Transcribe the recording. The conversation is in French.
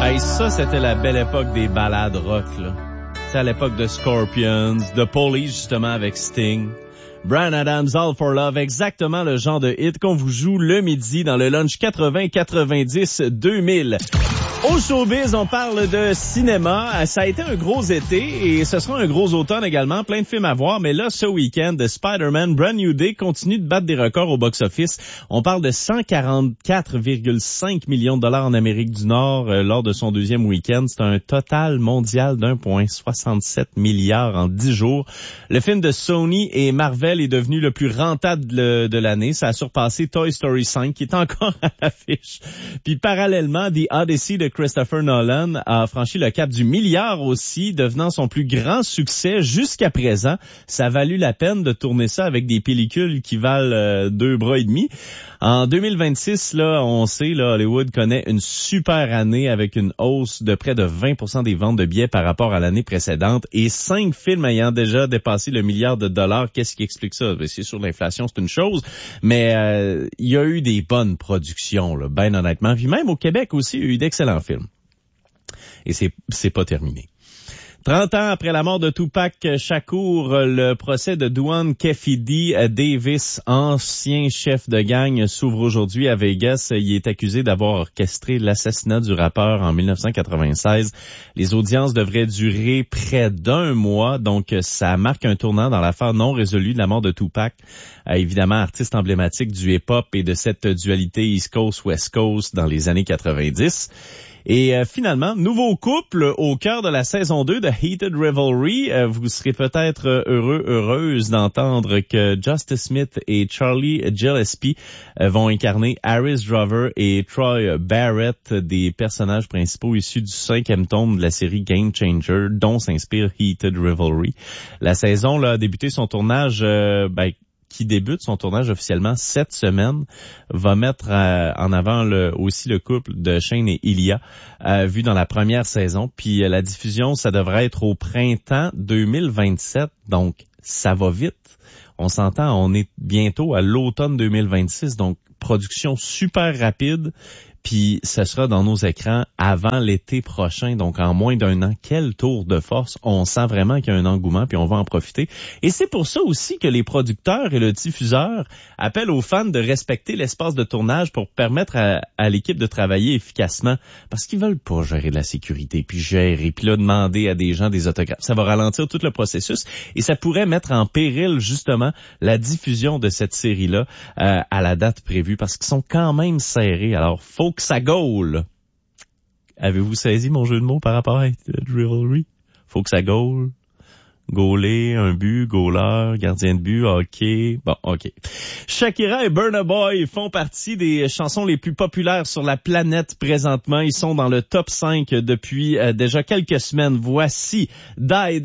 Hey, ça, c'était la belle époque des ballades rock, là. C'est à l'époque de Scorpions, de Police, justement, avec Sting. Bryan Adams, All for Love, exactement le genre de hit qu'on vous joue le midi dans le lunch 80-90-2000. Au showbiz, on parle de cinéma. Ça a été un gros été et ce sera un gros automne également. Plein de films à voir. Mais là, ce week-end, Spider-Man Brand New Day continue de battre des records au box-office. On parle de 144,5 millions de dollars en Amérique du Nord lors de son deuxième week-end. C'est un total mondial d'1,67 milliard en 10 jours. Le film de Sony et Marvel est devenu le plus rentable de l'année. Ça a surpassé Toy Story 5 qui est encore à l'affiche. Puis parallèlement, The Odyssey de Christopher Nolan a franchi le cap du milliard aussi, devenant son plus grand succès jusqu'à présent. Ça a valu la peine de tourner ça avec des pellicules qui valent 2 bras et demi. En 2026, là, on sait, là, Hollywood connaît une super année avec une hausse de près de 20% des ventes de billets par rapport à l'année précédente et 5 films ayant déjà dépassé le milliard de dollars. Qu'est-ce qui explique ça? C'est sûr, l'inflation, c'est une chose, mais il y a eu des bonnes productions, là, ben honnêtement. Puis même au Québec aussi, il y a eu d'excellents films. Et c'est pas terminé. 30 ans après la mort de Tupac Shakur, le procès de Duane Kefidi Davis, ancien chef de gang, s'ouvre aujourd'hui à Vegas. Il est accusé d'avoir orchestré l'assassinat du rappeur en 1996. Les audiences devraient durer près d'1 mois, donc ça marque un tournant dans l'affaire non résolue de la mort de Tupac. Évidemment, artiste emblématique du hip-hop et de cette dualité East Coast-West Coast dans les années 90. Et finalement, nouveau couple au cœur de la saison 2 de Heated Revelry. Vous serez peut-être heureuse d'entendre que Justice Smith et Charlie Gillespie vont incarner Harris Drover et Troy Barrett, des personnages principaux issus du 5e tome de la série Game Changer, dont s'inspire Heated Revelry. La saison là, a débuté son tournage qui débute son tournage officiellement cette semaine, va mettre en avant aussi le couple de Shane et Ilya, vu dans la première saison. Puis la diffusion, ça devrait être au printemps 2027, donc ça va vite. On s'entend, on est bientôt à l'automne 2026, donc production super rapide. Puis ce sera dans nos écrans avant l'été prochain, donc en moins d'1 an. Quel tour de force! On sent vraiment qu'il y a un engouement, puis on va en profiter. Et c'est pour ça aussi que les producteurs et le diffuseur appellent aux fans de respecter l'espace de tournage pour permettre à l'équipe de travailler efficacement, parce qu'ils veulent pas gérer de la sécurité, puis gérer, puis là demander à des gens des autographes. Ça va ralentir tout le processus et ça pourrait mettre en péril justement la diffusion de cette série-là à la date prévue, parce qu'ils sont quand même serrés. Alors, faut que ça gaule. Avez-vous saisi mon jeu de mots par rapport à Revelry? Faut que ça gaule. Gauler, un but, goaler, gardien de but, hockey. Bon, OK. Shakira et Burna Boy font partie des chansons les plus populaires sur la planète présentement. Ils sont dans le top 5 depuis déjà quelques semaines. Voici Die